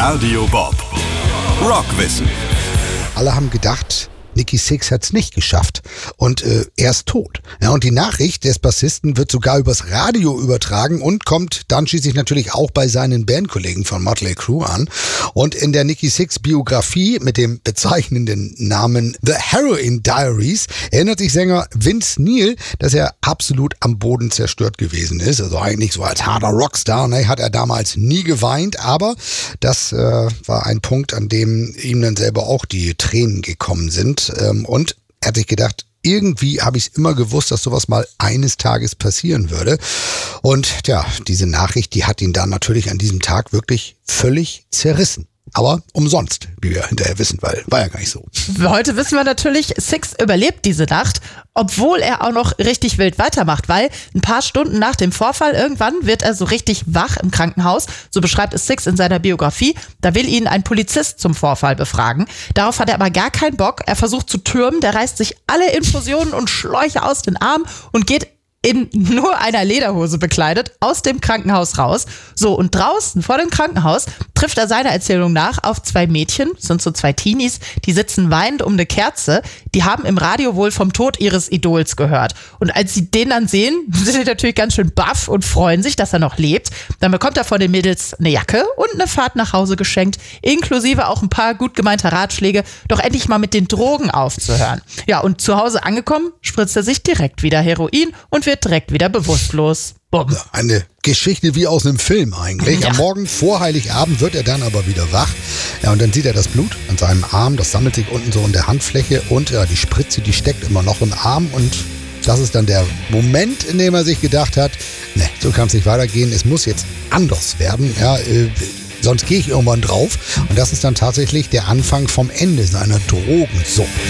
Radio Bob. Rockwissen. Alle haben gedacht, Nikki Sixx hat's nicht geschafft und er ist tot. Ja, und die Nachricht des Bassisten wird sogar übers Radio übertragen und kommt dann schließlich natürlich auch bei seinen Bandkollegen von Mötley Crüe an. Und in der Nikki Sixx Biografie mit dem bezeichnenden Namen The Heroin Diaries erinnert sich Sänger Vince Neil, dass er absolut am Boden zerstört gewesen ist. Also eigentlich so als harter Rockstar, ne, hat er damals nie geweint, aber das war ein Punkt, an dem ihm dann selber auch die Tränen gekommen sind. Und er hat sich gedacht, irgendwie habe ich es immer gewusst, dass sowas mal eines Tages passieren würde. Und ja, diese Nachricht, die hat ihn dann natürlich an diesem Tag wirklich völlig zerrissen. Aber umsonst, wie wir hinterher wissen, weil war ja gar nicht so. Heute wissen wir natürlich, Sixx überlebt diese Nacht, obwohl er auch noch richtig wild weitermacht, weil ein paar Stunden nach dem Vorfall irgendwann wird er so richtig wach im Krankenhaus. So beschreibt es Sixx in seiner Biografie. Da will ihn ein Polizist zum Vorfall befragen. Darauf hat er aber gar keinen Bock. Er versucht zu türmen, der reißt sich alle Infusionen und Schläuche aus den Armen und geht in nur einer Lederhose bekleidet aus dem Krankenhaus raus. So, und draußen vor dem Krankenhaus trifft er seiner Erzählung nach auf zwei Mädchen, das sind so zwei Teenies, die sitzen weinend um eine Kerze. Die haben im Radio wohl vom Tod ihres Idols gehört. Und als sie den dann sehen, sind sie natürlich ganz schön baff und freuen sich, dass er noch lebt. Dann bekommt er von den Mädels eine Jacke und eine Fahrt nach Hause geschenkt, inklusive auch ein paar gut gemeinte Ratschläge, doch endlich mal mit den Drogen aufzuhören. Ja, und zu Hause angekommen, spritzt er sich direkt wieder Heroin und wird direkt wieder bewusstlos. Bumm. Eine Geschichte wie aus einem Film eigentlich. Ja. Am Morgen vor Heiligabend wird er dann aber wieder wach. Ja, und dann sieht er das Blut an seinem Arm. Das sammelt sich unten so in der Handfläche. Und ja, die Spritze, die steckt immer noch im Arm. Und das ist dann der Moment, in dem er sich gedacht hat, ne, so kann es nicht weitergehen. Es muss jetzt anders werden. Ja, sonst gehe ich irgendwann drauf. Und das ist dann tatsächlich der Anfang vom Ende seiner Drogensucht.